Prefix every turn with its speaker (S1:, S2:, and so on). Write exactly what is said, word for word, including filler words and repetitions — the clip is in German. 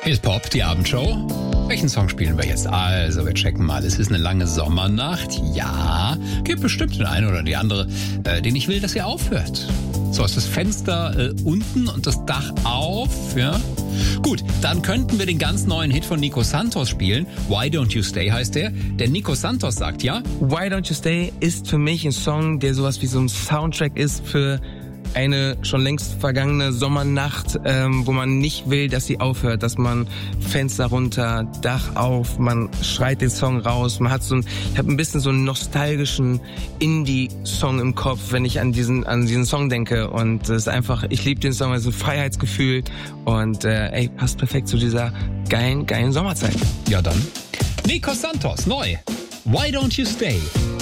S1: Hier ist Pop, die Abendshow. Welchen Song spielen wir jetzt? Also, wir checken mal. Es ist eine lange Sommernacht. Ja, gibt bestimmt den einen oder die andere, äh, den ich will, dass ihr aufhört. So ist das Fenster äh, unten und das Dach auf, ja. Gut, dann könnten wir den ganz neuen Hit von Nico Santos spielen. Why Don't You Stay heißt der. Der Nico Santos sagt ja.
S2: Why Don't You Stay ist für mich ein Song, der sowas wie so ein Soundtrack ist für eine schon längst vergangene Sommernacht, ähm, wo man nicht will, dass sie aufhört, dass man Fenster runter, Dach auf, man schreit den Song raus, man hat so ein, ich habe ein bisschen so einen nostalgischen Indie-Song im Kopf, wenn ich an diesen an diesen Song denke, und es ist einfach, ich liebe den Song, also Freiheitsgefühl, und äh, ey, passt perfekt zu dieser geilen, geilen Sommerzeit.
S1: Ja dann, Nico Santos, neu. Why Don't You Stay?